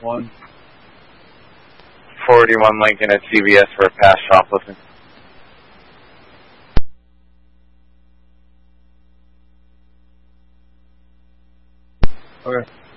1. 41 Lincoln at CVS for a past shoplifting. Okay.